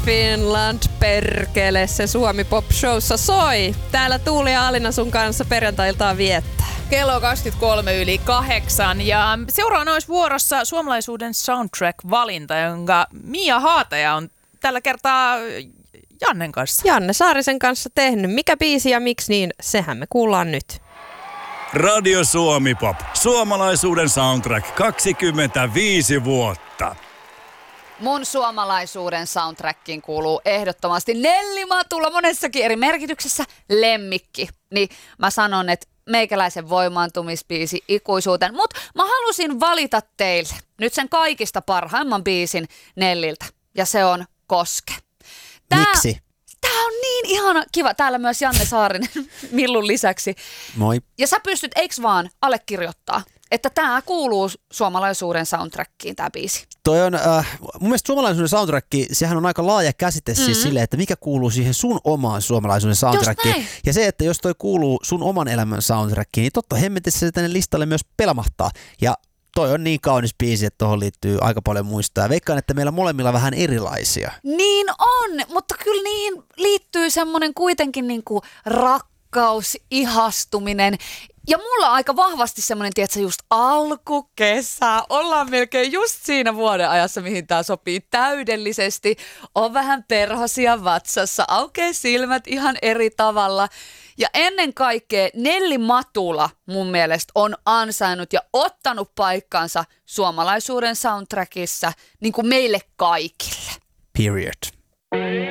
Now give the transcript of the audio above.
Finland, perkele, se Suomi Pop Showssa soi. Täällä Tuuli ja Alina sun kanssa perjantailtaan viettää. Kello 8:23 ja seuraavana olisi vuorossa suomalaisuuden soundtrack-valinta, jonka Mia Haataja on tällä kertaa Jannen kanssa. Janne Saarisen kanssa tehnyt. Mikä biisi ja miksi niin, sehän me kuullaan nyt. Radio Suomi Pop. Suomalaisuuden soundtrack 25 vuotta. Mun suomalaisuuden soundtrackiin kuuluu ehdottomasti Nelli Matula monessakin eri merkityksessä lemmikki. Niin mä sanon, että meikäläisen voimaantumispiisi ikuisuuteen. Mut mä halusin valita teille nyt sen kaikista parhaimman biisin Nelliltä. Ja se on Koske. Miksi? Tää on niin ihana kiva. Täällä myös Janne Saarinen Millun lisäksi. Moi. Ja sä pystyt, eiks vaan, allekirjoittaa, että tää kuuluu suomalaisuuden soundtrackiin tää biisi. Toi on, mun mielestä suomalaisuuden soundtrack, sehän on aika laaja käsite siis silleen, että mikä kuuluu siihen sun omaan suomalaisuuden soundtrackiin. Ja se, että jos toi kuuluu sun oman elämän soundtrackiin, niin totta hemmetissä se tänne listalle myös pelmahtaa. Ja toi on niin kaunis biisi, että tuohon liittyy aika paljon muistaa. Veikkaan, että meillä molemmilla vähän erilaisia. Niin on, mutta kyllä niihin liittyy semmoinen kuitenkin niinku rakkaus, ihastuminen. Ja mulla on aika vahvasti semmoinen, tiedätkö, just alkukesä. Ollaan melkein just siinä vuoden ajassa, mihin tää sopii täydellisesti. On vähän perhosia vatsassa, aukeaa silmät ihan eri tavalla. Ja ennen kaikkea Nelli Matula mun mielestä on ansainnut ja ottanut paikkansa suomalaisuuden soundtrackissa niin kuin meille kaikille. Period.